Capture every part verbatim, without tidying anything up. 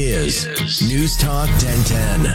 Is News Talk ten ten.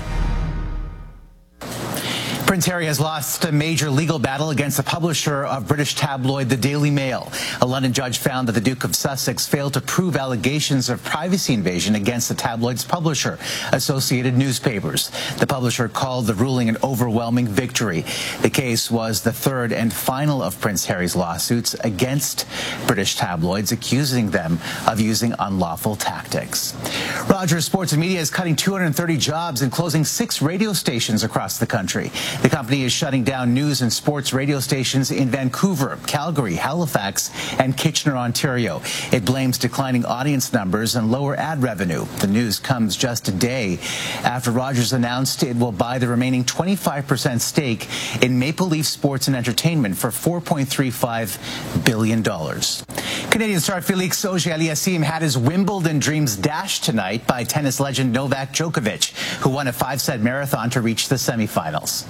Prince Harry has lost a major legal battle against the publisher of British tabloid The Daily Mail. A London judge found that the Duke of Sussex failed to prove allegations of privacy invasion against the tabloid's publisher, Associated Newspapers. The publisher called the ruling an overwhelming victory. The case was the third and final of Prince Harry's lawsuits against British tabloids, accusing them of using unlawful tactics. Rogers Sports and Media is cutting two hundred thirty jobs and closing six radio stations across the country. The company is shutting down news and sports radio stations in Vancouver, Calgary, Halifax, and Kitchener, Ontario. It blames declining audience numbers and lower ad revenue. The news comes just a day after Rogers announced it will buy the remaining twenty-five percent stake in Maple Leaf Sports and Entertainment for four point three five billion dollars. Canadian star Felix Auger-Aliassime had his Wimbledon dreams dashed tonight by tennis legend Novak Djokovic, who won a five-set marathon to reach the semifinals.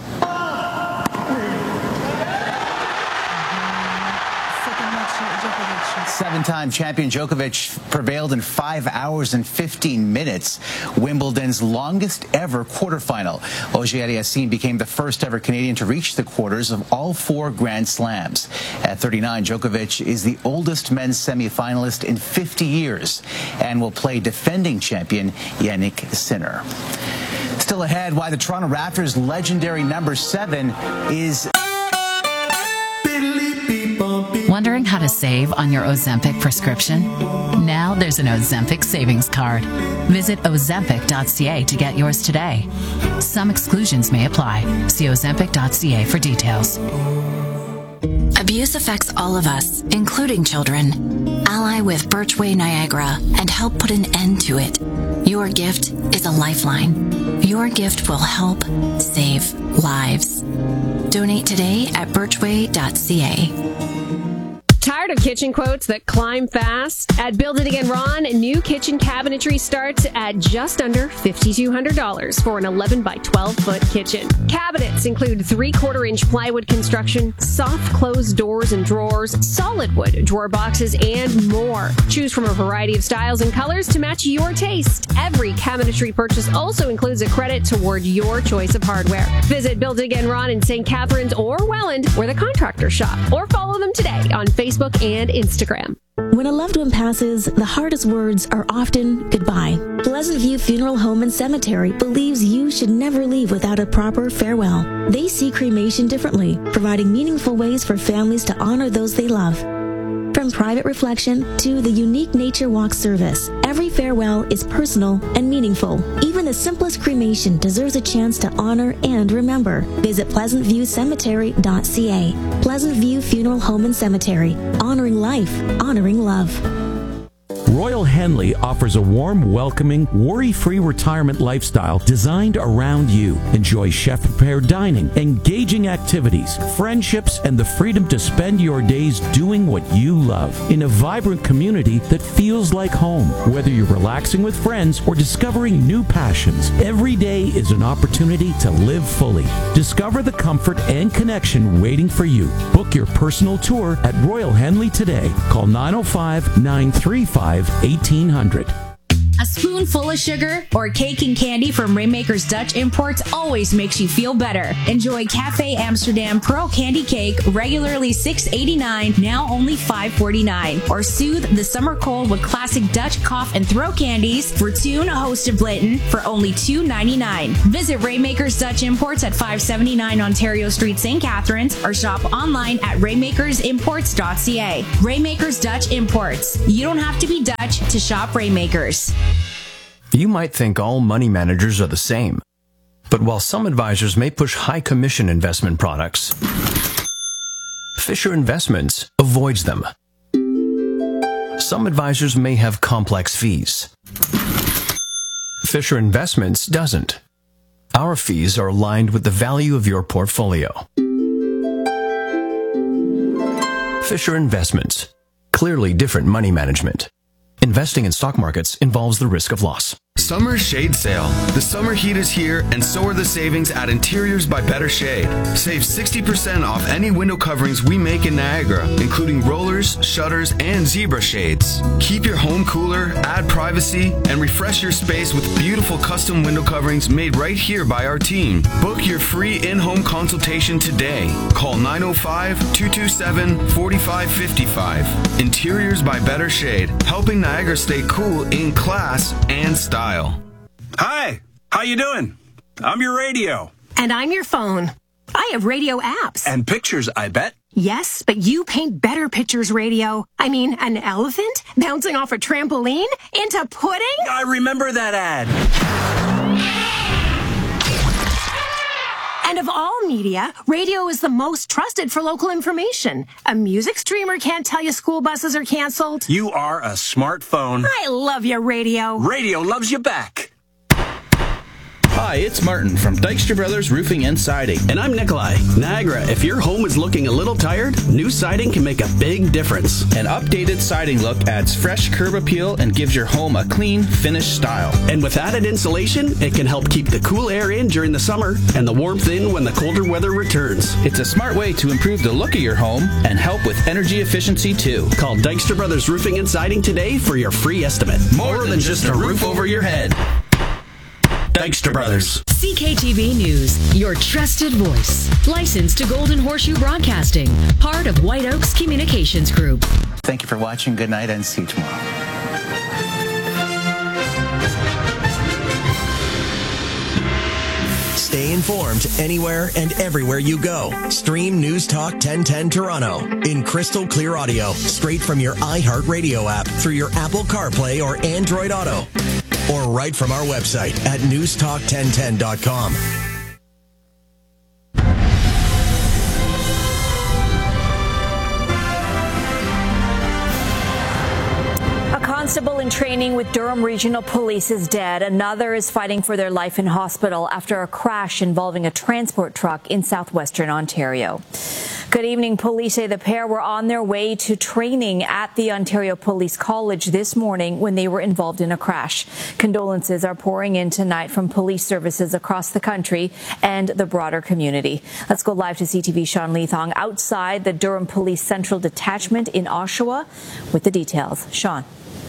Seven-time champion Djokovic prevailed in five hours and fifteen minutes, Wimbledon's longest ever quarterfinal. Auger-Aliassime became the first ever Canadian to reach the quarters of all four Grand Slams. At thirty-nine, Djokovic is the oldest men's semifinalist in fifty years and will play defending champion Jannik Sinner. Still ahead, why the Toronto Raptors' legendary number seven is... Wondering how to save on your Ozempic prescription? Now there's an Ozempic savings card. Visit ozempic dot c a to get yours today. Some exclusions may apply. See ozempic dot c a for details. Abuse affects all of us, including children. Ally with Birchway Niagara and help put an end to it. Your gift is a lifeline. Your gift will help save lives. Donate today at birchway dot c a. Tired of kitchen quotes that climb fast? At Build It Again Ron, new kitchen cabinetry starts at just under five thousand two hundred dollars for an eleven by twelve foot kitchen. Cabinets include three-quarter inch plywood construction, soft closed doors and drawers, solid wood drawer boxes, and more. Choose from a variety of styles and colors to match your taste. Every cabinetry purchase also includes a credit toward your choice of hardware. Visit Build It Again Ron in Saint Catharines or Welland, where the contractors shop, or follow them today on Facebook and Instagram. When a loved one passes, the hardest words are often goodbye. Pleasant View Funeral Home and Cemetery believes you should never leave without a proper farewell. They see cremation differently, providing meaningful ways for families to honor those they love. From private reflection to the unique nature walk service, every farewell is personal and meaningful. Even the simplest cremation deserves a chance to honor and remember. Visit pleasant view cemetery dot c a. Pleasant View Funeral Home and Cemetery. Honoring life, honoring love. Royal Henley offers a warm, welcoming, worry-free retirement lifestyle designed around you. Enjoy chef-prepared dining, engaging activities, friendships, and the freedom to spend your days doing what you love in a vibrant community that feels like home. Whether you're relaxing with friends or discovering new passions, every day is an opportunity to live fully. Discover the comfort and connection waiting for you. Book your personal tour at Royal Henley today. Call nine oh five, nine three five, eighteen hundred. A spoonful of sugar or cake and candy from Rainmakers Dutch Imports always makes you feel better. Enjoy Cafe Amsterdam Pearl Candy Cake, regularly six dollars and eighty-nine cents, now only five dollars and forty-nine cents. Or soothe the summer cold with classic Dutch cough and throat candies, Fortune Hosted Blitten, for only two dollars and ninety-nine cents. Visit Rainmakers Dutch Imports at five seventy-nine Ontario Street, Saint Catharines, or shop online at rainmakers imports dot c a. Rainmakers Dutch Imports. You don't have to be Dutch to shop Rainmakers. You might think all money managers are the same, but while some advisors may push high commission investment products, Fisher Investments avoids them. Some advisors may have complex fees. Fisher Investments doesn't. Our fees are aligned with the value of your portfolio. Fisher Investments. Clearly different money management. Investing in stock markets involves the risk of loss. Summer Shade Sale. The summer heat is here, and so are the savings at Interiors by Better Shade. Save sixty percent off any window coverings we make in Niagara, including rollers, shutters, and zebra shades. Keep your home cooler, add privacy, and refresh your space with beautiful custom window coverings made right here by our team. Book your free in-home consultation today. Call nine oh five, two two seven, four five five five. Interiors by Better Shade, helping Niagara stay cool in class and style. Hi, how you doing? I'm your radio. And I'm your phone. I have radio apps. And pictures, I bet. Yes, but you paint better pictures, radio. I mean, an elephant bouncing off a trampoline into pudding? I remember that ad. And of all media, radio is the most trusted for local information. A music streamer can't tell you school buses are canceled. You are a smartphone. I love you, radio. Radio loves you back. Hi, it's Martin from Dykstra Brothers Roofing and Siding. And I'm Nikolai. Niagara, if your home is looking a little tired, new siding can make a big difference. An updated siding look adds fresh curb appeal and gives your home a clean, finished style. And with added insulation, it can help keep the cool air in during the summer and the warmth in when the colder weather returns. It's a smart way to improve the look of your home and help with energy efficiency too. Call Dykstra Brothers Roofing and Siding today for your free estimate. More, More than, than just a roof over your head. Dykstra Brothers. C K T V News, your trusted voice. Licensed to Golden Horseshoe Broadcasting, part of White Oaks Communications Group. Thank you for watching. Good night and see you tomorrow. Stay informed anywhere and everywhere you go. Stream News Talk ten ten Toronto in crystal clear audio straight from your iHeartRadio app through your Apple CarPlay or Android Auto, or right from our website at news talk ten ten dot com. A constable in training with Durham Regional Police is dead. Another is fighting for their life in hospital after a crash involving a transport truck in southwestern Ontario. Good evening. Police say the pair were on their way to training at the Ontario Police College this morning when they were involved in a crash. Condolences are pouring in tonight from police services across the country and the broader community. Let's go live to C T V's Sean Leathong outside the Durham Police Central Detachment in Oshawa with the details. Sean.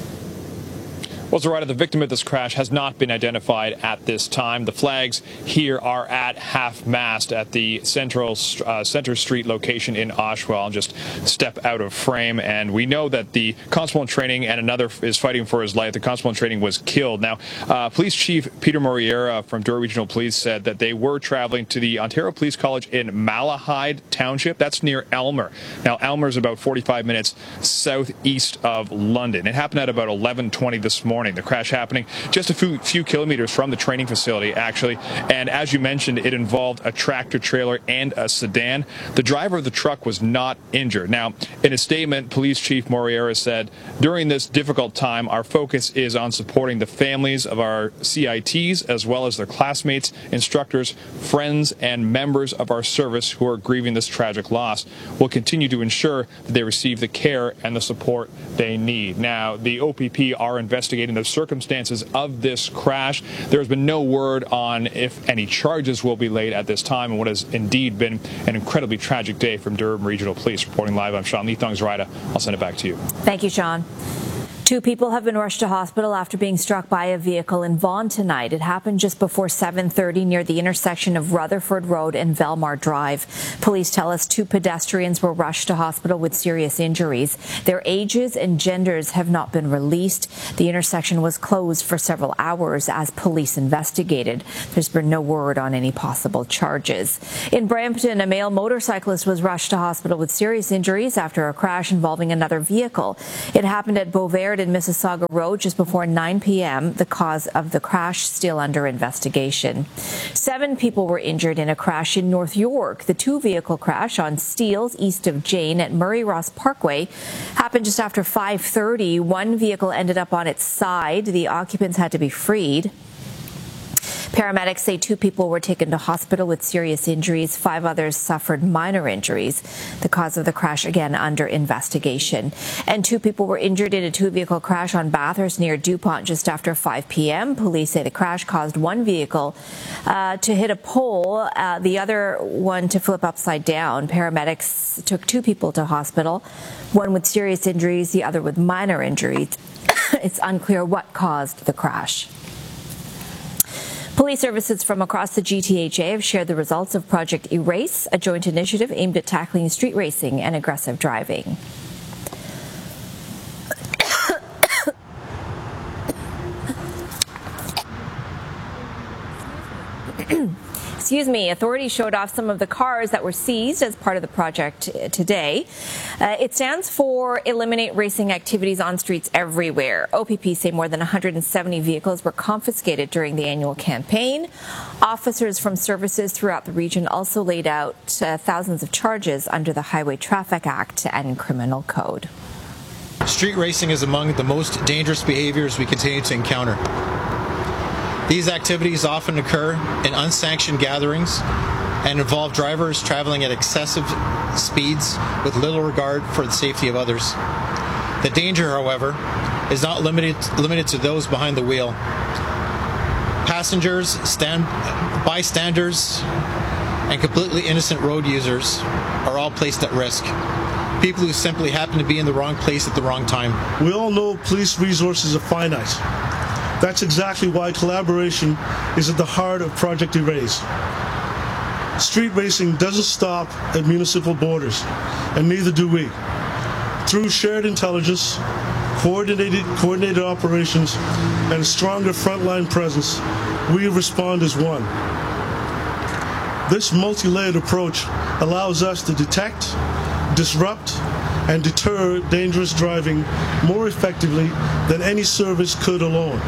Well, Zoraida, the victim of this crash has not been identified at this time. The flags here are at half-mast at the Central uh, Center Street location in Oshawa. I'll just step out of frame, and we know that the constable in training and another is fighting for his life. The constable in training was killed. Now, uh, Police Chief Peter Moriera from Durham Regional Police said that they were traveling to the Ontario Police College in Malahide Township. That's near Elmer. Now, Elmer is about forty-five minutes southeast of London. It happened at about eleven twenty this morning. The crash happening just a few, few kilometers from the training facility, actually. And as you mentioned, it involved a tractor trailer and a sedan. The driver of the truck was not injured. Now, in a statement, Police Chief Moriera said, during this difficult time, our focus is on supporting the families of our C I Ts, as well as their classmates, instructors, friends, and members of our service who are grieving this tragic loss. We'll continue to ensure that they receive the care and the support they need. Now, the O P P are investigating the circumstances of this crash. There has been no word on if any charges will be laid at this time, and what has indeed been an incredibly tragic day from Durham Regional Police. Reporting live, I'm Sean Leathong. Zoraida, I'll send it back to you. Thank you, Sean. Two people have been rushed to hospital after being struck by a vehicle in Vaughan tonight. It happened just before seven thirty near the intersection of Rutherford Road and Velmar Drive. Police tell us two pedestrians were rushed to hospital with serious injuries. Their ages and genders have not been released. The intersection was closed for several hours as police investigated. There's been no word on any possible charges. In Brampton, a male motorcyclist was rushed to hospital with serious injuries after a crash involving another vehicle. It happened at Beauvais in Mississauga Road just before nine p.m. The cause of the crash still under investigation. Seven people were injured in a crash in North York. The two-vehicle crash on Steeles east of Jane at Murray Ross Parkway happened just after five thirty. One vehicle ended up on its side. The occupants had to be freed. Paramedics say two people were taken to hospital with serious injuries. Five others suffered minor injuries. The cause of the crash, again, under investigation. And two people were injured in a two-vehicle crash on Bathurst near DuPont just after five p.m. Police say the crash caused one vehicle uh, to hit a pole, uh, the other one to flip upside down. Paramedics took two people to hospital, one with serious injuries, the other with minor injuries. It's unclear what caused the crash. Police services from across the G T H A have shared the results of Project Erase, a joint initiative aimed at tackling street racing and aggressive driving. Excuse me, authorities showed off some of the cars that were seized as part of the project today. Uh, it stands for Eliminate Racing Activities on Streets Everywhere. O P P say more than one hundred seventy vehicles were confiscated during the annual campaign. Officers from services throughout the region also laid out uh, thousands of charges under the Highway Traffic Act and Criminal Code. Street racing is among the most dangerous behaviors we continue to encounter. These activities often occur in unsanctioned gatherings and involve drivers traveling at excessive speeds with little regard for the safety of others. The danger, however, is not limited, limited to those behind the wheel. Passengers, stand, bystanders, and completely innocent road users are all placed at risk. People who simply happen to be in the wrong place at the wrong time. We all know police resources are finite. That's exactly why collaboration is at the heart of Project Erase. Street racing doesn't stop at municipal borders, and neither do we. Through shared intelligence, coordinated, coordinated operations, and a stronger frontline presence, we respond as one. This multi-layered approach allows us to detect, disrupt, and deter dangerous driving more effectively than any service could alone.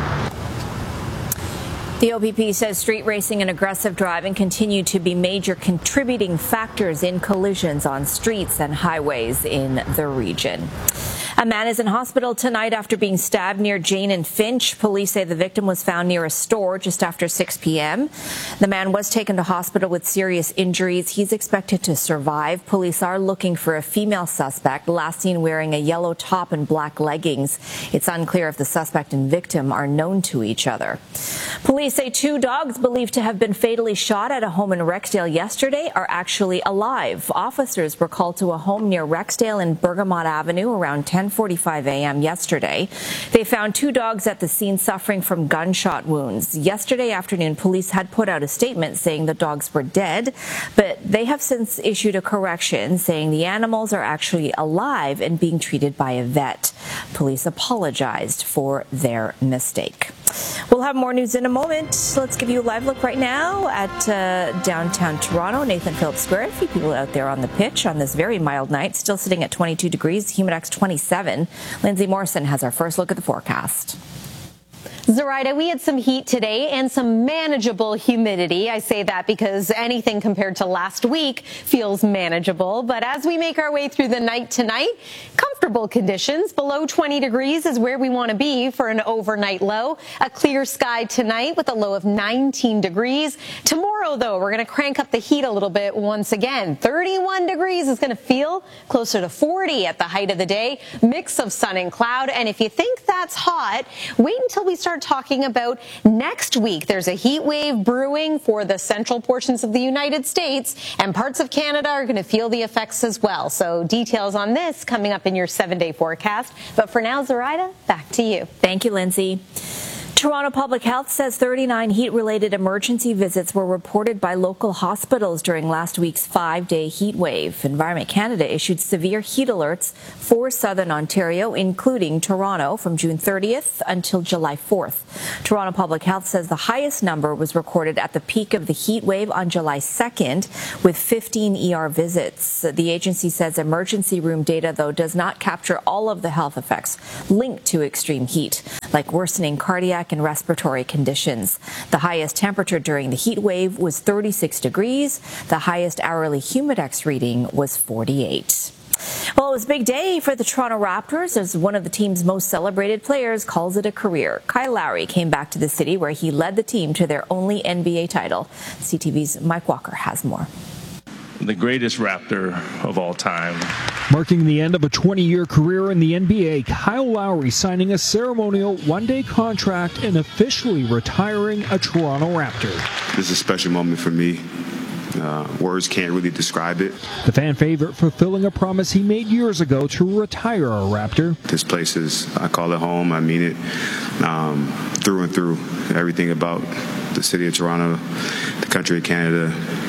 The O P P says street racing and aggressive driving continue to be major contributing factors in collisions on streets and highways in the region. A man is in hospital tonight after being stabbed near Jane and Finch. Police say the victim was found near a store just after six p.m. The man was taken to hospital with serious injuries. He's expected to survive. Police are looking for a female suspect, last seen wearing a yellow top and black leggings. It's unclear if the suspect and victim are known to each other. Police say two dogs believed to have been fatally shot at a home in Rexdale yesterday are actually alive. Officers were called to a home near Rexdale and Bergamot Avenue around ten forty-five a.m. yesterday. They found two dogs at the scene suffering from gunshot wounds. Yesterday afternoon, police had put out a statement saying the dogs were dead, but they have since issued a correction saying the animals are actually alive and being treated by a vet. Police apologized for their mistake. We'll have more news in a moment. Let's give you a live look right now at uh, downtown Toronto, Nathan Phillips Square. A few people out there on the pitch on this very mild night, still sitting at twenty-two degrees, Humidex twenty-seven. Lindsay Morrison has our first look at the forecast. Zoraida, we had some heat today and some manageable humidity. I say that because anything compared to last week feels manageable. But as we make our way through the night tonight, comfortable conditions. Below twenty degrees is where we want to be for an overnight low. A clear sky tonight with a low of nineteen degrees. Tomorrow, though, we're going to crank up the heat a little bit once again. thirty-one degrees is going to feel closer to forty at the height of the day. Mix of sun and cloud. And if you think that's hot, wait until we start talking about next week. There's a heat wave brewing for the central portions of the United States, and parts of Canada are going to feel the effects as well. So details on this coming up in your seven-day forecast. But for now, Zoraida, back to you. Thank you, Lindsay. Toronto Public Health says thirty-nine heat-related emergency visits were reported by local hospitals during last week's five-day heat wave. Environment Canada issued severe heat alerts for southern Ontario, including Toronto, from June thirtieth until July fourth. Toronto Public Health says the highest number was recorded at the peak of the heat wave on July second, with fifteen E R visits. The agency says emergency room data, though, does not capture all of the health effects linked to extreme heat, like worsening cardiac and respiratory conditions. The highest temperature during the heat wave was thirty-six degrees. The highest hourly Humidex reading was forty-eight. Well, it was a big day for the Toronto Raptors as one of the team's most celebrated players calls it a career. Kyle Lowry came back to the city where he led the team to their only N B A title. C T V's Mike Walker has more. The greatest Raptor of all time. Marking the end of a twenty-year career in the N B A, Kyle Lowry signing a ceremonial one-day contract and officially retiring a Toronto Raptor. This is a special moment for me. Uh, words can't really describe it. The fan favorite fulfilling a promise he made years ago to retire a Raptor. This place is, I call it home. I mean it um, through and through. Everything about the city of Toronto, the country of Canada.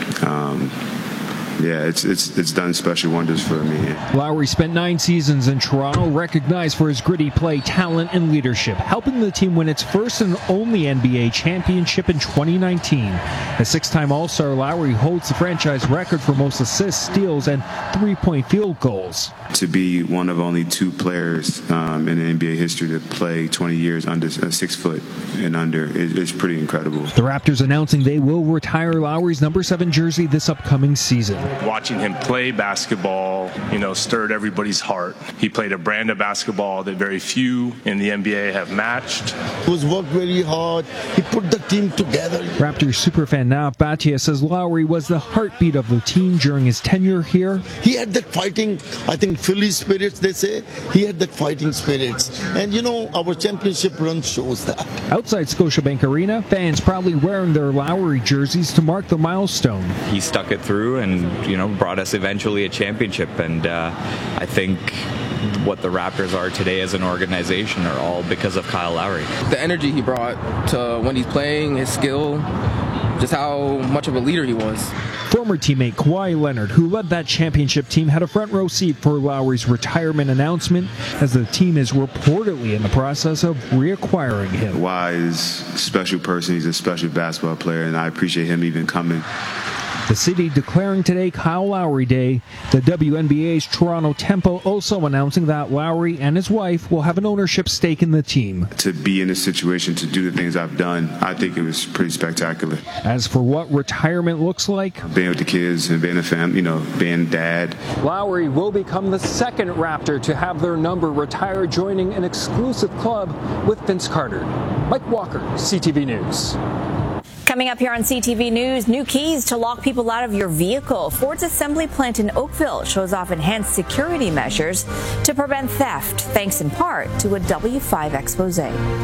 Um, Yeah, it's it's it's done special wonders for me. Lowry spent nine seasons in Toronto, recognized for his gritty play, talent, and leadership, helping the team win its first and only N B A championship in twenty nineteen. A six-time All-Star, Lowry holds the franchise record for most assists, steals, and three-point field goals. To be one of only two players um, in N B A history to play twenty years under uh, six foot and under is, is pretty incredible. The Raptors announcing they will retire Lowry's number seven jersey this upcoming season. Watching him play basketball, you know, stirred everybody's heart. He played a brand of basketball that very few in the N B A have matched. He was worked very hard. He put the team together. Raptors superfan Nav Bhatia says Lowry was the heartbeat of the team during his tenure here. He had that fighting, I think, Philly spirits, they say. He had that fighting spirits. And, you know, our championship run shows that. Outside Scotiabank Arena, fans proudly wearing their Lowry jerseys to mark the milestone. He stuck it through and, you know, brought us eventually a championship. And uh, I think what the Raptors are today as an organization are all because of Kyle Lowry. The energy he brought to when he's playing, his skill, just how much of a leader he was. Former teammate Kawhi Leonard, who led that championship team, had a front row seat for Lowry's retirement announcement, as the team is reportedly in the process of reacquiring him. Kawhi is a special person. He's a special basketball player, and I appreciate him even coming. The city declaring today Kyle Lowry Day. The W N B A's Toronto Tempo also announcing that Lowry and his wife will have an ownership stake in the team. To be in this situation, to do the things I've done, I think it was pretty spectacular. As for what retirement looks like, being with the kids and being a family, you know, being dad. Lowry will become the second Raptor to have their number retired, joining an exclusive club with Vince Carter. Mike Walker, C T V News. Coming up here on C T V News, new keys to lock people out of your vehicle. Ford's assembly plant in Oakville shows off enhanced security measures to prevent theft, thanks in part to a W five expose.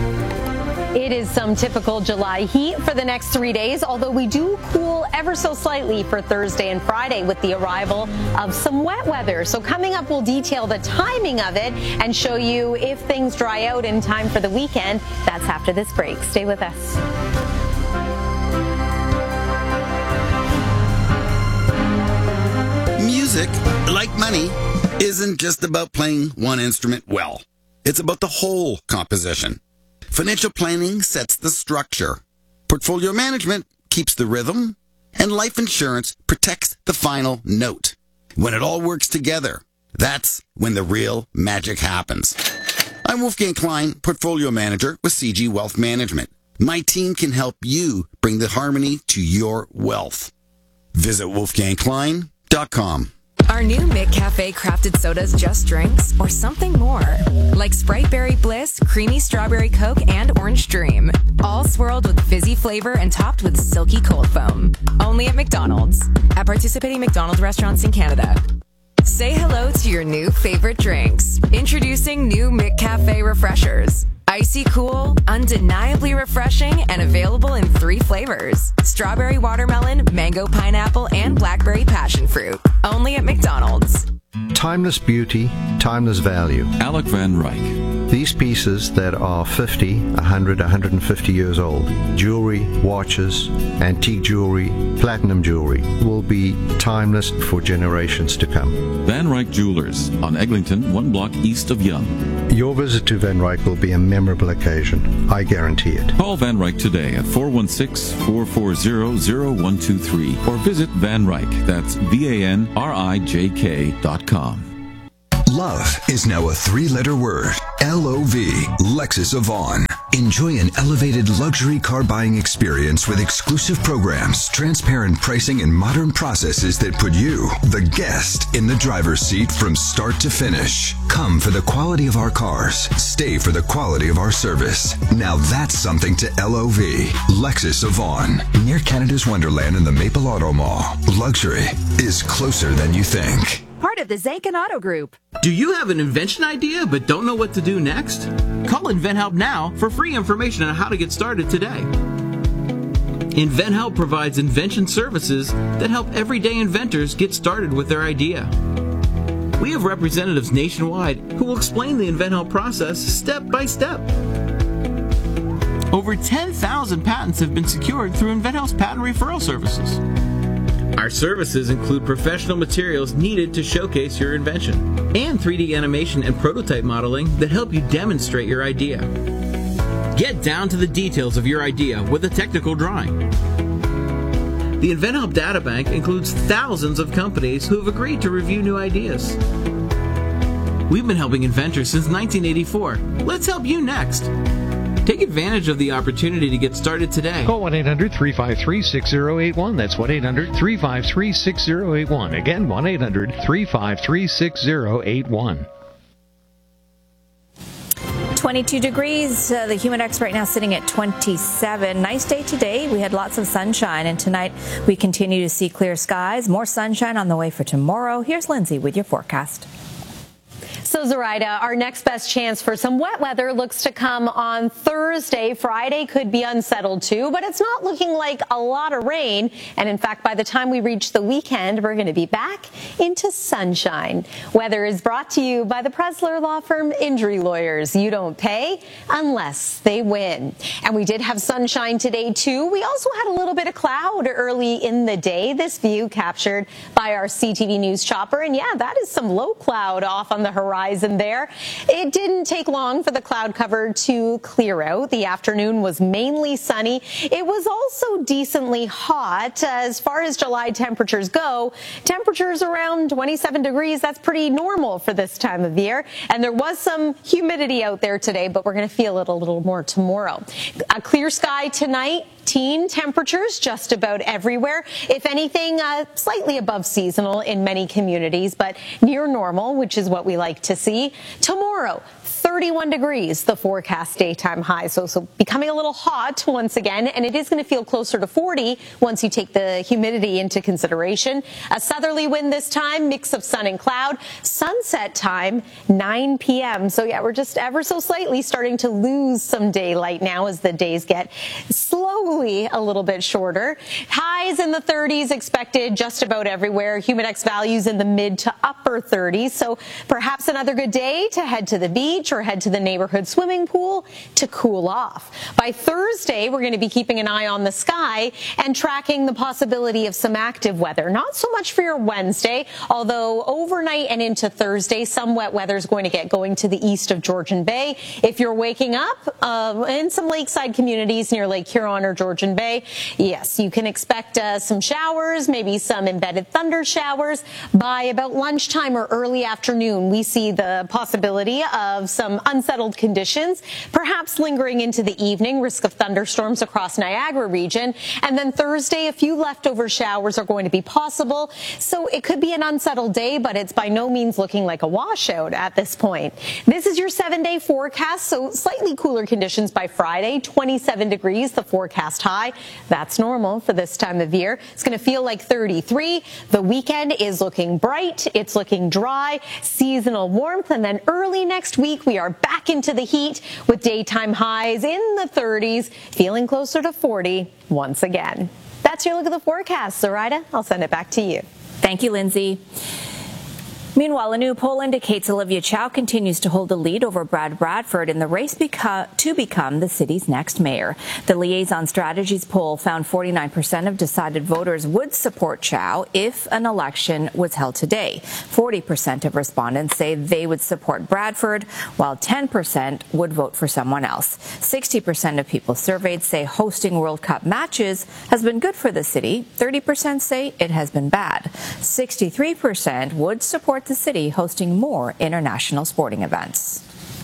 It is some typical July heat for the next three days, although we do cool ever so slightly for Thursday and Friday with the arrival of some wet weather. So coming up, we'll detail the timing of it and show you if things dry out in time for the weekend. That's after this break. Stay with us. Music, like money, isn't just about playing one instrument well. It's about the whole composition. Financial planning sets the structure. Portfolio management keeps the rhythm. And life insurance protects the final note. When it all works together, that's when the real magic happens. I'm Wolfgang Klein, Portfolio Manager with C G Wealth Management. My team can help you bring the harmony to your wealth. Visit wolfgang klein dot com. Are new McCafe crafted sodas just drinks or something more? Like Sprite Berry Bliss, Creamy Strawberry Coke, and Orange Dream. All swirled with fizzy flavor and topped with silky cold foam. Only at McDonald's. At participating McDonald's restaurants in Canada. Say hello to your new favorite drinks. Introducing new McCafe Refreshers. Icy cool, undeniably refreshing, and available in three flavors. Strawberry watermelon, mango pineapple, and blackberry passion fruit. Only at McDonald's. Timeless beauty, timeless value. Alec Van Ryk. These pieces that are fifty, one hundred, one hundred fifty years old, jewelry, watches, antique jewelry, platinum jewelry, will be timeless for generations to come. Van Ryk Jewelers on Eglinton, one block east of Yonge. Your visit to Van Ryk will be a memorable occasion. I guarantee it. Call Van Ryk today at four one six, four four zero, zero one two three or visit Van Ryk, that's V A N R I J K dot com. Love is now a three-letter word. L O V, Lexus of Vaughan. Enjoy an elevated luxury car buying experience with exclusive programs, transparent pricing, and modern processes that put you, the guest, in the driver's seat from start to finish. Come for the quality of our cars. Stay for the quality of our service. Now that's something to L O V. Lexus of Vaughan. Near Canada's Wonderland in the Maple Auto Mall. Luxury is closer than you think. Part of the Zankin Auto Group. Do you have an invention idea but don't know what to do next? Call InventHelp now for free information on how to get started today. InventHelp provides invention services that help everyday inventors get started with their idea. We have representatives nationwide who will explain the InventHelp process step by step. Over ten thousand patents have been secured through InventHelp's patent referral services. Our services include professional materials needed to showcase your invention and three D animation and prototype modeling that help you demonstrate your idea. Get down to the details of your idea with a technical drawing. The InventHelp Databank includes thousands of companies who have agreed to review new ideas. We've been helping inventors since nineteen eighty-four. Let's help you next. Take advantage of the opportunity to get started today. Call one eight hundred three five three six zero eight one. That's one eight hundred three five three six zero eight one. Again, one eight hundred three five three six zero eight one. twenty-two degrees. Uh, the Humidex right now sitting at twenty-seven. Nice day today. We had lots of sunshine, and tonight we continue to see clear skies. More sunshine on the way for tomorrow. Here's Lindsay with your forecast. So, Zoraida, our next best chance for some wet weather looks to come on Thursday. Friday could be unsettled too, but it's not looking like a lot of rain. And in fact, by the time we reach the weekend, we're going to be back into sunshine. Weather is brought to you by the Presler Law Firm Injury Lawyers. You don't pay unless they win. And we did have sunshine today too. We also had a little bit of cloud early in the day. This view captured by our C T V News chopper. And yeah, that is some low cloud off on the horizon. Horizon there. It didn't take long for the cloud cover to clear out. The afternoon was mainly sunny. It was also decently hot. As far as July temperatures go, temperatures around twenty-seven degrees, that's pretty normal for this time of year. And there was some humidity out there today, but we're going to feel it a little more tomorrow. A clear sky tonight. Teen temperatures just about everywhere. If anything, uh, slightly above seasonal in many communities, but near normal, which is what we like to see. Tomorrow, thirty-one degrees, the forecast daytime high. So, so becoming a little hot once again, and it is going to feel closer to forty once you take the humidity into consideration. A southerly wind this time, mix of sun and cloud. Sunset time, nine p m So yeah, we're just ever so slightly starting to lose some daylight now as the days get slowly a little bit shorter. Highs in the thirties expected just about everywhere. Humidex values in the mid to upper thirties. So perhaps another good day to head to the beach or head to the neighborhood swimming pool to cool off. By Thursday, we're going to be keeping an eye on the sky and tracking the possibility of some active weather. Not so much for your Wednesday, although overnight and into Thursday, some wet weather is going to get going to the east of Georgian Bay. If you're waking up uh, in some lakeside communities near Lake Huron or Georgian Bay, yes, you can expect uh, some showers, maybe some embedded thunder showers. By about lunchtime or early afternoon, we see the possibility of some unsettled conditions, perhaps lingering into the evening, risk of thunderstorms across Niagara region. And then Thursday, a few leftover showers are going to be possible. So it could be an unsettled day, but it's by no means looking like a washout at this point. This is your seven-day forecast, so slightly cooler conditions by Friday, twenty-seven degrees, the forecast high. That's normal for this time of year. It's going to feel like thirty-three. The weekend is looking bright. It's looking dry, seasonal warmth, and then early next week, we are back into the heat with daytime highs in the thirties, feeling closer to forty once again. That's your look at the forecast. Zoraida, I'll send it back to you. Thank you, Lindsay. Meanwhile, a new poll indicates Olivia Chow continues to hold the lead over Brad Bradford in the race beca- to become the city's next mayor. The Liaison Strategies poll found forty-nine percent of decided voters would support Chow if an election was held today. forty percent of respondents say they would support Bradford, while ten percent would vote for someone else. sixty percent of people surveyed say hosting World Cup matches has been good for the city. thirty percent say it has been bad. sixty-three percent would support the city hosting more international sporting events.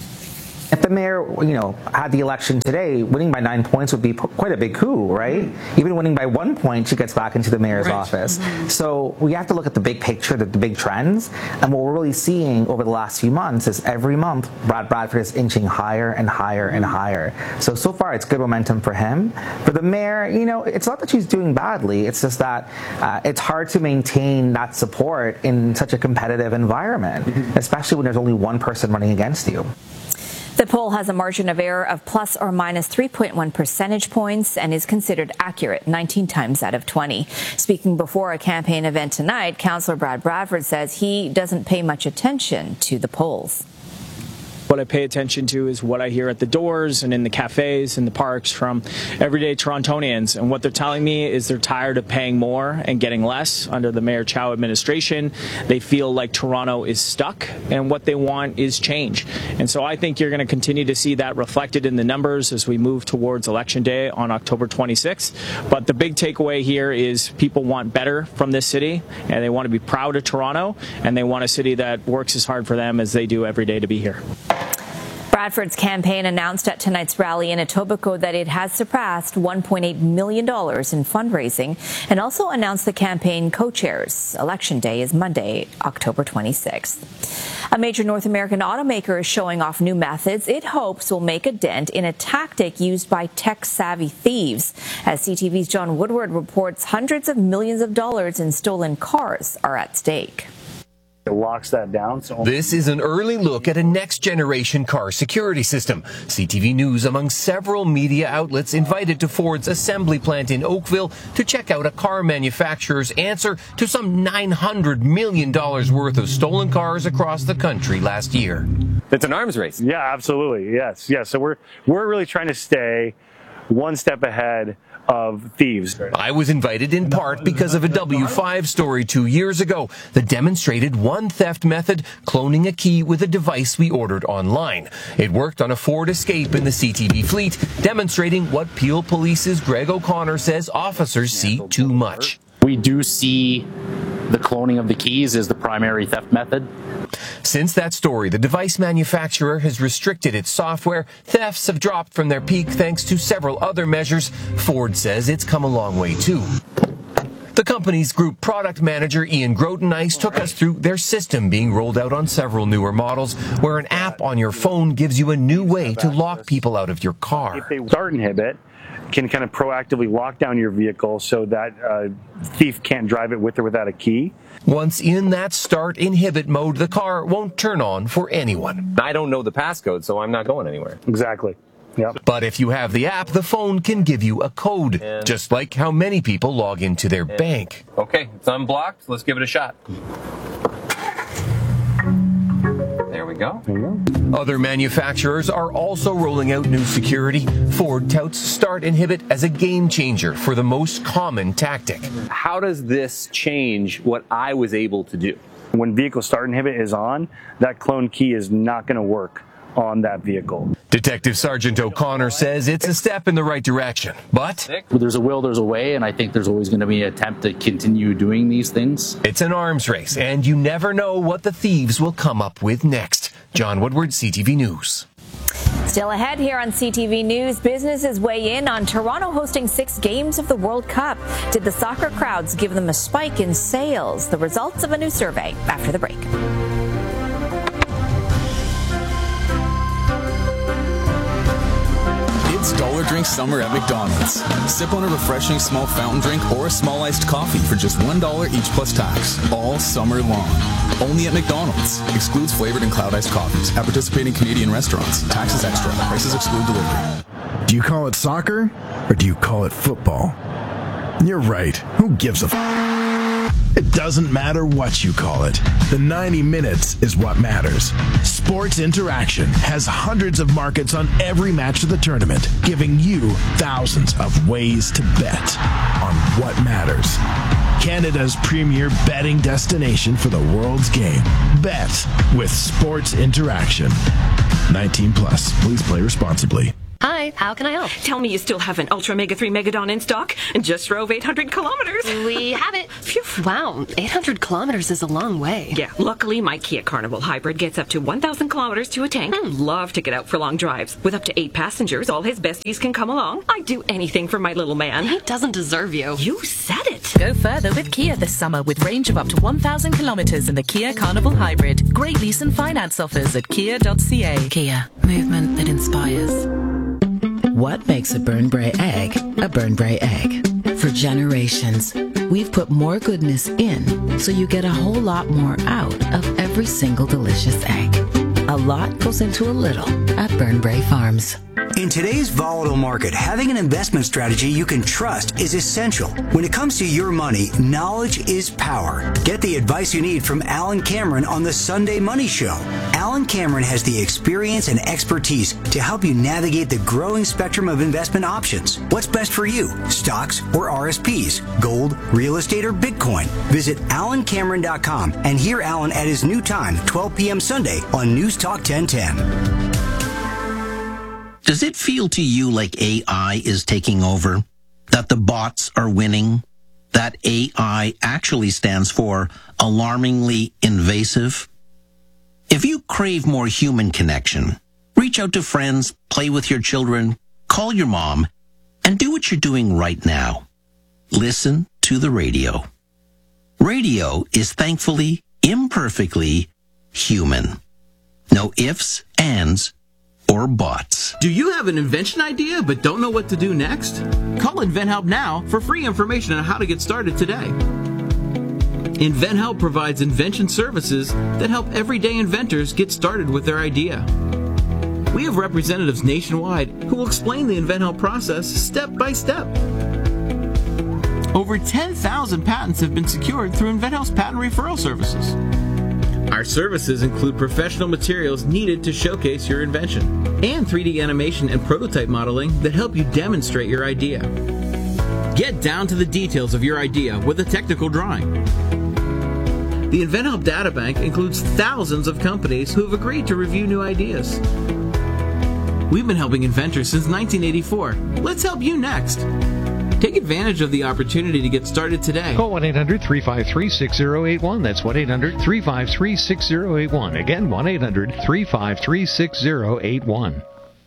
If the mayor, you know, had the election today, winning by nine points would be p- quite a big coup, right? Mm-hmm. Even winning by one point, she gets back into the mayor's right. office. Mm-hmm. So we have to look at the big picture, the, the big trends. And what we're really seeing over the last few months is every month, Brad Bradford is inching higher and higher and higher. So, so far, it's good momentum for him. For the mayor, you know, it's not that she's doing badly. It's just that uh, it's hard to maintain that support in such a competitive environment, mm-hmm. especially when there's only one person running against you. The poll has a margin of error of plus or minus three point one percentage points and is considered accurate nineteen times out of twenty. Speaking before a campaign event tonight, Councillor Brad Bradford says he doesn't pay much attention to the polls. What I pay attention to is what I hear at the doors and in the cafes and the parks from everyday Torontonians. And what they're telling me is they're tired of paying more and getting less under the Mayor Chow administration. They feel like Toronto is stuck and what they want is change. And so I think you're going to continue to see that reflected in the numbers as we move towards Election Day on October twenty-sixth. But the big takeaway here is people want better from this city and they want to be proud of Toronto and they want a city that works as hard for them as they do every day to be here. Bradford's campaign announced at tonight's rally in Etobicoke that it has surpassed one point eight million dollars in fundraising and also announced the campaign co-chairs. Election Day is Monday, October twenty-sixth. A major North American automaker is showing off new methods it hopes will make a dent in a tactic used by tech-savvy thieves. As C T V's John Woodward reports, hundreds of millions of dollars in stolen cars are at stake. It locks that down. So this is an early look at a next-generation car security system. C T V News, among several media outlets, invited to Ford's assembly plant in Oakville to check out a car manufacturer's answer to some nine hundred million dollars worth of stolen cars across the country last year. It's an arms race. Yeah, absolutely. Yes, yes. So we're we're really trying to stay one step ahead of thieves. I was invited in part because of a W five story two years ago that demonstrated one theft method, cloning a key with a device we ordered online. It worked on a Ford Escape in the C T V fleet, demonstrating what Peel Police's Greg O'Connor says officers see too much. We do see the cloning of the keys as the primary theft method. Since that story, the device manufacturer has restricted its software. Thefts have dropped from their peak thanks to several other measures. Ford says it's come a long way too. The company's group product manager, Ian Grotenice, took us through their system being rolled out on several newer models, where an app on your phone gives you a new way to lock people out of your car. If they start inhibit, can kind of proactively lock down your vehicle so that a thief can't drive it with or without a key. Once in that start inhibit mode, the car won't turn on for anyone. I don't know the passcode, so I'm not going anywhere. Exactly. Yep. But if you have the app, the phone can give you a code, yeah. just like how many people log into their yeah. bank. Okay, it's unblocked. Let's give it a shot. There we go. There you go. Other manufacturers are also rolling out new security. Ford touts Start Inhibit as a game changer for the most common tactic. How does this change what I was able to do? When vehicle Start Inhibit is on, that clone key is not going to work on that vehicle. Detective Sergeant O'Connor says it's a step in the right direction, but there's a will, there's a way, and I think there's always going to be an attempt to continue doing these things. It's an arms race, and you never know what the thieves will come up with next. John Woodward, C T V News. Still ahead here on C T V News, businesses weigh in on Toronto hosting six games of the World Cup. Did the soccer crowds give them a spike in sales? The results of a new survey after the break. It's Dollar Drink Summer at McDonald's. Sip on a refreshing small fountain drink or a small iced coffee for just one dollar each plus tax, all summer long. Only at McDonald's. Excludes flavored and cloud iced coffees at participating Canadian restaurants. Taxes extra. Prices exclude delivery. Do you call it soccer or do you call it football? You're right. Who gives a f***? It doesn't matter what you call it. The ninety minutes is what matters. Sports Interaction has hundreds of markets on every match of the tournament, giving you thousands of ways to bet on what matters. Canada's premier betting destination for the world's game. Bet with Sports Interaction. nineteen plus. Please play responsibly. Hi, Hi, how can I help? Tell me you still have an Ultra Mega three Megadon in stock and just drove eight hundred kilometers. We have it. Phew. Wow, eight hundred kilometers is a long way. Yeah, luckily my Kia Carnival Hybrid gets up to one thousand kilometers to a tank. Hmm. Love to get out for long drives. With up to eight passengers, all his besties can come along. I'd do anything for my little man. He doesn't deserve you. You said it. Go further with Kia this summer with range of up to one thousand kilometers in the Kia Carnival Hybrid. Great lease and finance offers at kia dot c a. Kia, movement that inspires. What makes a Burnbrae egg a Burnbrae egg? For generations, we've put more goodness in so you get a whole lot more out of every single delicious egg. A lot goes into a little at Burnbrae Farms. In today's volatile market, having an investment strategy you can trust is essential. When it comes to your money, knowledge is power. Get the advice you need from Alan Cameron on the Sunday Money Show. Alan Cameron has the experience and expertise to help you navigate the growing spectrum of investment options. What's best for you? Stocks or R S Ps? Gold, real estate, or Bitcoin? Visit alan cameron dot com and hear Alan at his new time, twelve p.m. Sunday on News Talk ten ten. Does it feel to you like A I is taking over? That the bots are winning? That A I actually stands for alarmingly invasive? If you crave more human connection, reach out to friends, play with your children, call your mom, and do what you're doing right now. Listen to the radio. Radio is thankfully, imperfectly human. No ifs, ands, or bots. Do you have an invention idea but don't know what to do next? Call InventHelp now for free information on how to get started today. InventHelp provides invention services that help everyday inventors get started with their idea. We have representatives nationwide who will explain the InventHelp process step by step. Over ten thousand patents have been secured through InventHelp's patent referral services. Our services include professional materials needed to showcase your invention and three D animation and prototype modeling that help you demonstrate your idea. Get down to the details of your idea with a technical drawing. The InventHelp Data Bank includes thousands of companies who have agreed to review new ideas. We've been helping inventors since nineteen eighty-four. Let's help you next. Take advantage of the opportunity to get started today. Call one eight hundred three five three six zero eight one. That's one eight hundred three five three six zero eight one. Again, one eight hundred three five three six zero eight one.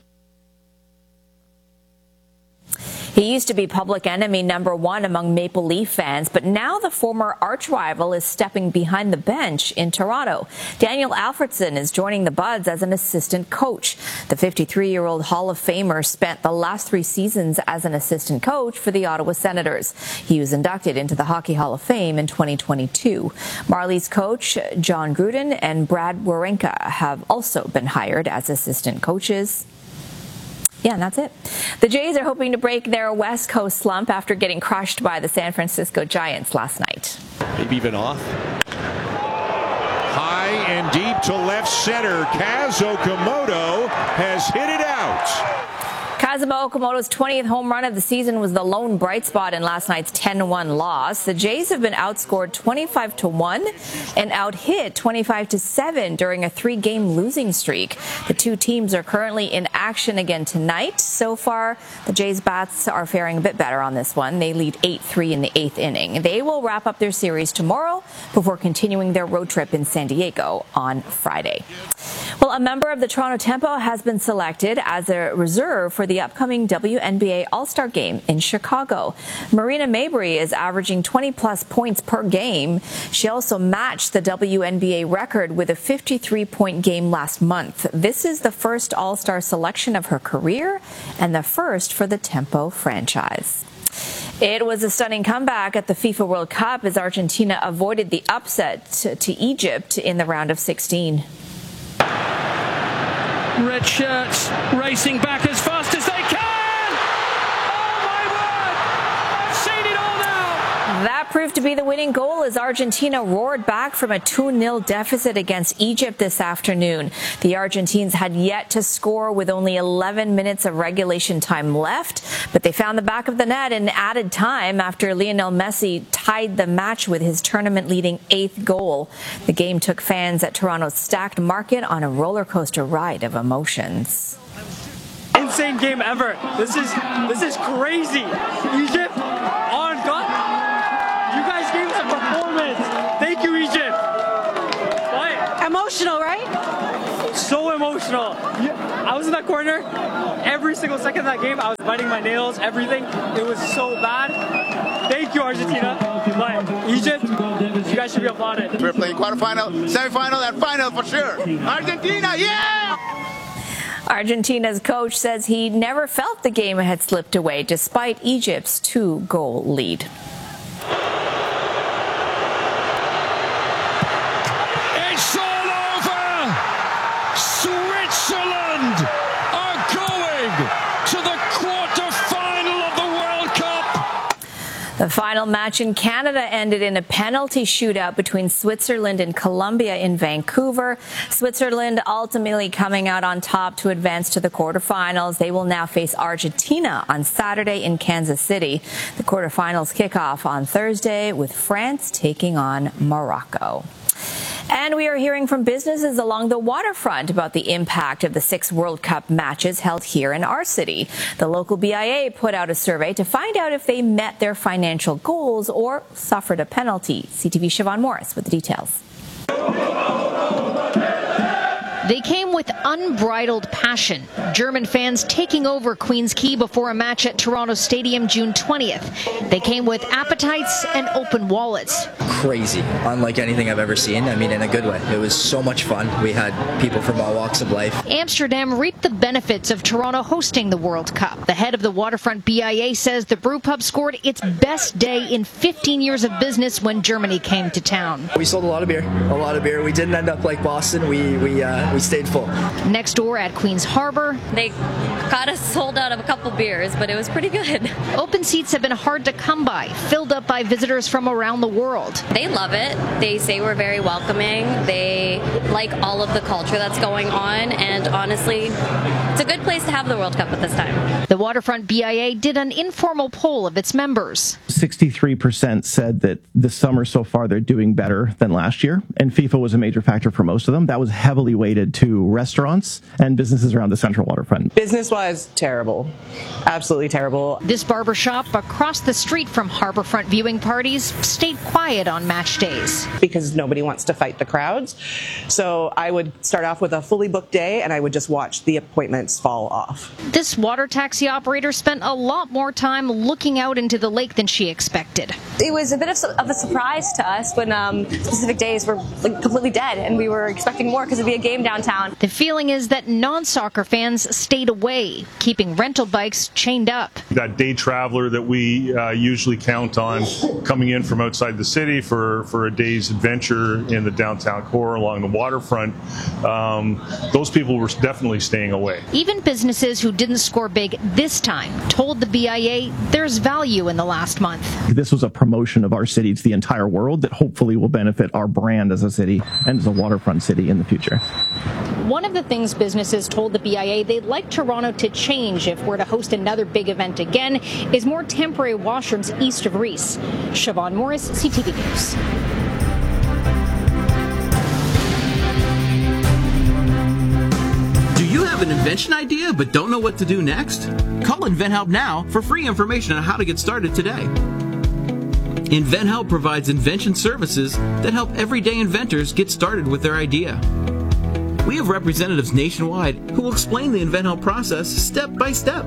He used to be public enemy number one among Maple Leaf fans, but now the former arch rival is stepping behind the bench in Toronto. Daniel Alfredson is joining the Buds as an assistant coach. The fifty-three-year-old Hall of Famer spent the last three seasons as an assistant coach for the Ottawa Senators. He was inducted into the Hockey Hall of Fame in twenty twenty-two. Marlies coach John Gruden and Brad Wawrinka have also been hired as assistant coaches. Yeah, and that's it. The Jays are hoping to break their West Coast slump after getting crushed by the San Francisco Giants last night. Maybe even off. High and deep to left center. Kaz Okamoto has hit it out. Kazuma Okamoto's twentieth home run of the season was the lone bright spot in last night's ten to one loss. The Jays have been outscored twenty-five to one and out-hit twenty-five to seven during a three-game losing streak. The two teams are currently in action again tonight. So far, the Jays bats are faring a bit better on this one. They lead eight three in the eighth inning. They will wrap up their series tomorrow before continuing their road trip in San Diego on Friday. Well, a member of the Toronto Tempo has been selected as a reserve for the upcoming W N B A All-Star Game in Chicago. Marina Mabrey is averaging twenty plus points per game. She also matched the W N B A record with a fifty-three point game last month. This is the first All-Star selection of her career and the first for the Tempo franchise. It was a stunning comeback at the FIFA World Cup as Argentina avoided the upset to Egypt in the round of sixteen. Red shirts racing back as fast as they can. Oh my word! I've seen it all now. That proved to be the winning goal as Argentina roared back from a two nil deficit against Egypt this afternoon. The Argentines had yet to score with only eleven minutes of regulation time left, but they found the back of the net in added time after Lionel Messi tied the match with his tournament-leading eighth goal. The game took fans at Toronto's Stacked Market on a roller coaster ride of emotions. In insane game ever. This is this is crazy. Egypt on God. You guys gave us a performance. Thank you, Egypt. What? Emotional, right? So emotional. I was in that corner every single second of that game. I was biting my nails, everything. It was so bad. Thank you, Argentina. But Egypt, you guys should be applauded. We're playing quarterfinal, semifinal, and final for sure. Argentina, yeah! Argentina's coach says he never felt the game had slipped away despite Egypt's two-goal lead. It's all over! Switzerland are going to the quarter-final of the World Cup! The final match in Canada ended in a penalty shootout between Switzerland and Colombia in Vancouver. Switzerland ultimately coming out on top to advance to the quarterfinals. They will now face Argentina on Saturday in Kansas City. The quarterfinals kick off on Thursday with France taking on Morocco. And we are hearing from businesses along the waterfront about the impact of the six World Cup matches held here in our city. The local B I A put out a survey to find out if they met their financial goals or suffered a penalty. C T V's Siobhan Morris with the details. They came with unbridled passion. German fans taking over Queen's Quay before a match at Toronto Stadium June twentieth. They came with appetites and open wallets. Crazy, unlike anything I've ever seen. I mean, in a good way. It was so much fun. We had people from all walks of life. Amsterdam reaped the benefits of Toronto hosting the World Cup. The head of the Waterfront B I A says the brewpub scored its best day in fifteen years of business when Germany came to town. We sold a lot of beer, a lot of beer. We didn't end up like Boston. We we uh, we stayed full. Next door at Queen's Harbor, they got us sold out of a couple beers, but it was pretty good. Open seats have been hard to come by, filled up by visitors from around the world. They love it. They say we're very welcoming. They like all of the culture that's going on, and honestly, it's a good place to have the World Cup at this time. The Waterfront B I A did an informal poll of its members. sixty-three percent said that this summer so far they're doing better than last year, and FIFA was a major factor for most of them. That was heavily weighted to restaurants and businesses around the Central Waterfront. Business-wise, terrible. Absolutely terrible. This barbershop across the street from Harborfront viewing parties stayed quiet on match days. Because nobody wants to fight the crowds. So I would start off with a fully booked day and I would just watch the appointments fall off. This water taxi operator spent a lot more time looking out into the lake than she expected. It was a bit of, of a surprise to us when um, specific days were like, completely dead and we were expecting more because it'd be a game downtown. The feeling is that non-soccer fans stayed away, keeping rental bikes chained up. That day traveler that we uh, usually count on coming in from outside the city for, for a day's adventure in the downtown core along the waterfront, um, those people were definitely staying away. Even businesses who didn't score big this time told the B I A there's value in the last month. This was a promotion of our city to the entire world that hopefully will benefit our brand as a city and as a waterfront city in the future. One of the things businesses told the B I A they'd like Toronto to change if we're to host another big event again is more temporary washrooms east of Reese. Siobhan Morris, C T V News. Do you have an invention idea but don't know what to do next? Call InventHelp now for free information on how to get started today. InventHelp provides invention services that help everyday inventors get started with their idea. We have representatives nationwide who will explain the InventHelp process step by step.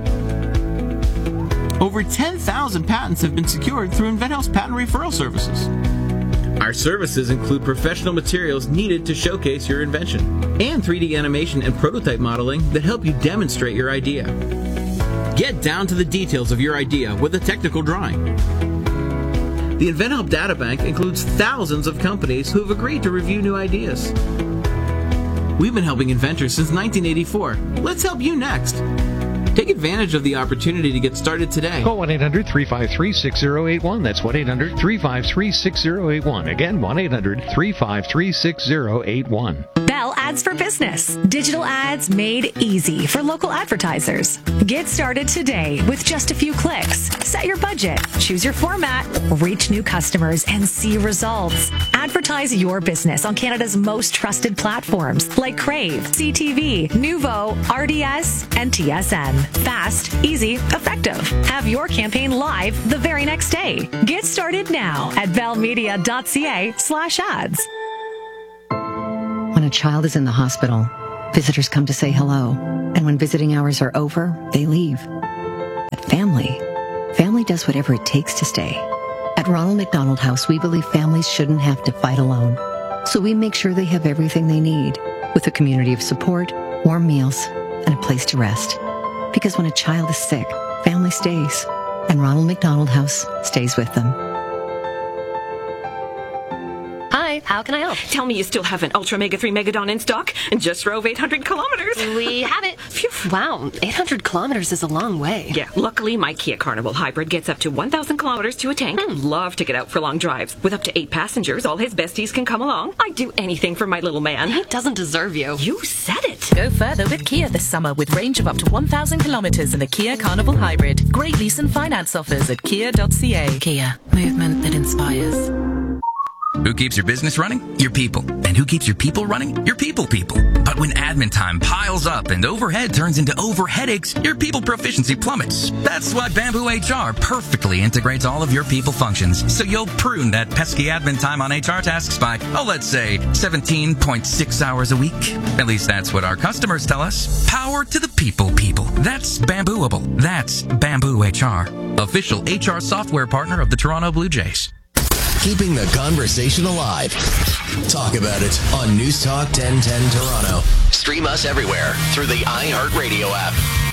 Over ten thousand patents have been secured through InventHelp's patent referral services. Our services include professional materials needed to showcase your invention and three D animation and prototype modeling that help you demonstrate your idea. Get down to the details of your idea with a technical drawing. The InventHelp Data Bank includes thousands of companies who have agreed to review new ideas. We've been helping inventors since nineteen eighty-four. Let's help you next. Take advantage of the opportunity to get started today. Call one eight hundred three five three six zero eight one. That's one eight hundred three five three six zero eight one. Again, one eight hundred three five three six zero eight one. Bell Ads for Business. Digital ads made easy for local advertisers. Get started today with just a few clicks. Set your budget, choose your format, reach new customers, and see results. Advertise your business on Canada's most trusted platforms like Crave, C T V, Nuvo, R D S, and T S N. Fast, easy, effective. Have your campaign live the very next day. Get started now at bellmedia.ca slash ads. When a child is in the hospital, visitors come to say hello. And when visiting hours are over, they leave. But family, family does whatever it takes to stay. At Ronald McDonald House, we believe families shouldn't have to fight alone. So we make sure they have everything they need, with a community of support, warm meals, and a place to rest. Because when a child is sick, family stays. And Ronald McDonald House stays with them. Hi, how can I help? Tell me you still have an Ultra Mega three Megadon in stock and just drove eight hundred kilometers. We have it. Phew. Wow, eight hundred kilometers is a long way. Yeah, luckily my Kia Carnival Hybrid gets up to one thousand kilometers to a tank. Hmm. Love to get out for long drives. With up to eight passengers, all his besties can come along. I'd do anything for my little man. He doesn't deserve you. You said it. Go further with Kia this summer with range of up to one thousand kilometers in the Kia Carnival Hybrid. Great lease and finance offers at kia dot c a. Kia, movement that inspires. Who keeps your business running? Your people. And who keeps your people running? Your people people. But when admin time piles up and overhead turns into over headaches, your people proficiency plummets. That's why Bamboo H R perfectly integrates all of your people functions, so you'll prune that pesky admin time on H R tasks by, oh, let's say, seventeen point six hours a week. At least that's what our customers tell us. Power to the people people. That's Bambooable. That's Bamboo H R. Official H R software partner of the Toronto Blue Jays. Keeping the conversation alive. Talk about it on News Talk ten ten Toronto. Stream us everywhere through the iHeartRadio app.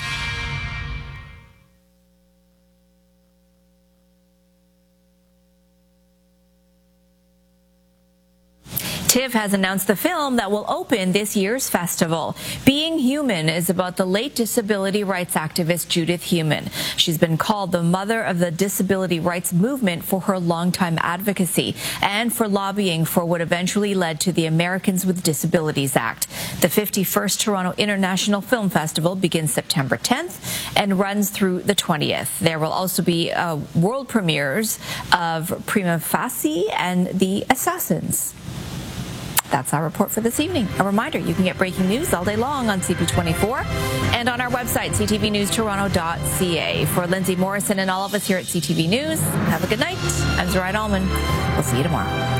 TIFF has announced the film that will open this year's festival. Being Human is about the late disability rights activist Judith Heumann. She's been called the mother of the disability rights movement for her longtime advocacy and for lobbying for what eventually led to the Americans with Disabilities Act. The fifty-first Toronto International Film Festival begins September tenth and runs through the twentieth. There will also be uh, world premieres of Prima Facie and The Assassins. That's our report for this evening. A reminder, you can get breaking news all day long on C P twenty-four and on our website, c t v news toronto dot c a. For Lindsay Morrison and all of us here at C T V News, have a good night. I'm Zoraida Allman. We'll see you tomorrow.